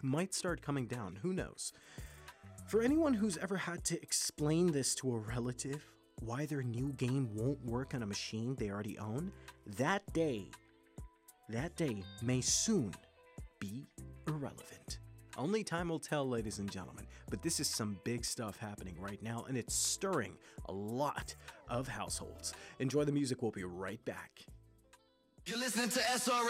might start coming down. Who knows? For anyone who's ever had to explain this to a relative, why their new game won't work on a machine they already own, that day may soon be irrelevant. Only time will tell, ladies and gentlemen, but this is some big stuff happening right now, and it's stirring a lot of households. Enjoy the music, we'll be right back. You're listening to SR